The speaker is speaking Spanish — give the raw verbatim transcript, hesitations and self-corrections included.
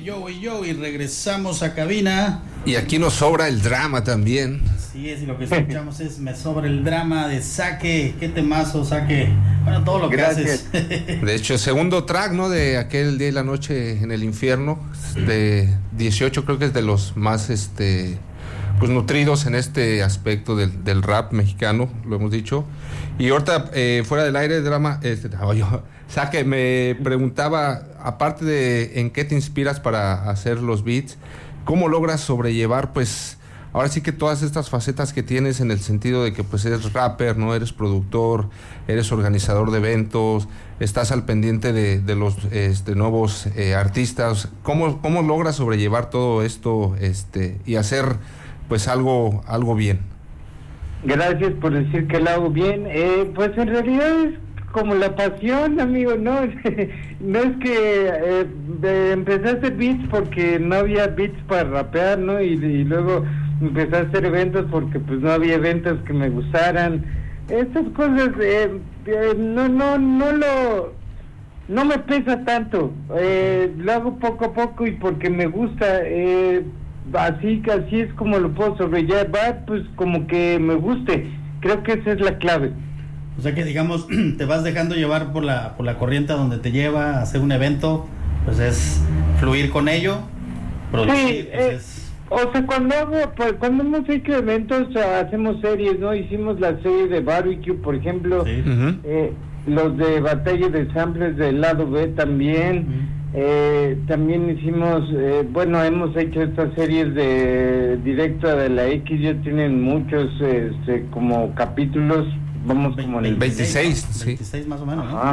y yo, y yo, y regresamos a cabina. Y aquí nos sobra el drama también. Así es, y lo que escuchamos es Me Sobra el Drama de Saque. Qué temazo, Saque. Bueno, todo lo que Gracias. haces. De hecho, el segundo track, ¿no? De aquel día y la noche en el infierno, de dieciocho, creo que es de los más, este, pues nutridos en este aspecto del, del rap mexicano, lo hemos dicho. Y ahorita, eh, fuera del aire, drama, este, no, yo, Saque, me preguntaba, aparte de en qué te inspiras para hacer los beats, ¿cómo logras sobrellevar, pues, ahora sí que todas estas facetas que tienes, en el sentido de que pues eres rapper, no eres productor, eres organizador de eventos, estás al pendiente de, de los este, nuevos eh, artistas? ¿Cómo, cómo logras sobrellevar todo esto, este, y hacer pues algo, algo bien? Gracias por decir que lo hago bien. Eh, pues en realidad es como la pasión, amigo, ¿no? No es que eh, de, empecé a hacer beats porque no había beats para rapear, ¿no? Y, y luego empecé a hacer eventos porque pues no había eventos que me gustaran. Estas cosas eh, eh, no, no, no lo, no me pesa tanto. Eh, lo hago poco a poco y porque me gusta. Eh, así que así es como lo puedo sobrellevar, pues como que me guste. Creo que esa es la clave. O sea que, digamos, te vas dejando llevar por la por la corriente a donde te lleva a hacer un evento, pues es fluir con ello, producir, Sí, pues eh, es... o sea, cuando hago, pues, cuando hemos hecho eventos, uh, hacemos series, ¿no? Hicimos la serie de Barbecue, por ejemplo, Sí. Uh-huh. eh, los de Batalla de Samples del lado B también, Uh-huh. eh, también hicimos, eh, bueno, hemos hecho estas series de Directo de la X, ya tienen muchos, este, como capítulos, vamos como en el veintiséis, ¿no? sí. veintiséis más o menos, ¿no? Ajá.